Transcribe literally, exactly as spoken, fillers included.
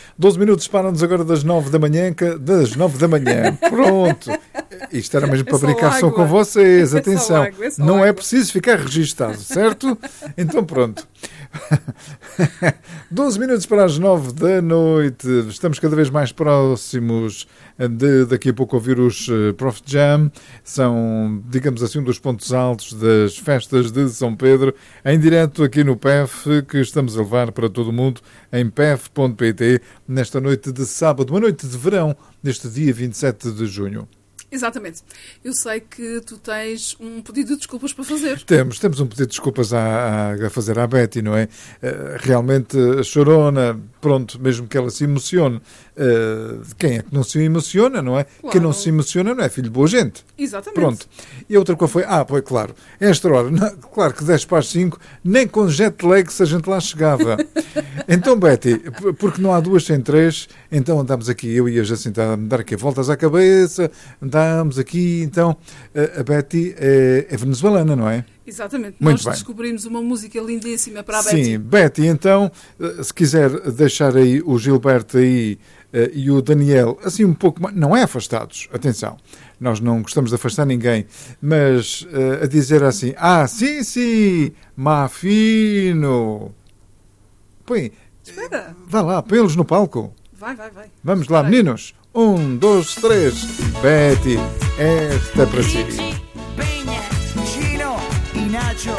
doze minutos param-nos agora das nove da manhã. Das nove da manhã. Pronto. Isto era mesmo para é brincar só, só com vocês. Atenção. É água, é não água. É preciso ficar registado, certo? Então pronto. doze minutos para as nove da noite. Estamos cada vez mais próximos de daqui a pouco ouvir os Prof Jam. São, digamos assim, um dos pontos altos das festas de São Pedro, em direto aqui no P E F, que estamos a levar para todo o mundo em p e f ponto p t nesta noite de sábado, uma noite de verão, neste dia vinte e sete de junho. Exatamente. Eu sei que tu tens um pedido de desculpas para fazer. Temos, temos um pedido de desculpas a, a fazer à Betty, não é? Realmente, a chorona, pronto, mesmo que ela se emocione, quem é que não se emociona, não é? Claro. Quem não se emociona não é filho de boa gente. Exatamente. Pronto. E a outra coisa foi, ah, pois claro, esta hora, não, claro que dez para as cinco, nem com jet lag se a gente lá chegava. Então, Betty, porque não há duas sem três, então andamos aqui, eu e a Jacinta, a dar aqui voltas à cabeça, andamos aqui, então, a Betty é, é venezuelana, não é? Exatamente. Muito Nós bem. Descobrimos uma música lindíssima para a Betty. Sim, Betty, então, se quiser deixar aí o Gilberto aí uh, e o Daniel, assim um pouco mais, não é afastados, atenção, nós não gostamos de afastar ninguém, mas uh, a dizer assim, ah, sim, sim, Mafino. Põe, Espera. vá lá, põe-los no palco. Vai, vai, vai. Vamos lá, Espera aí. meninos. Um, dois, três. Betty, esta é para si.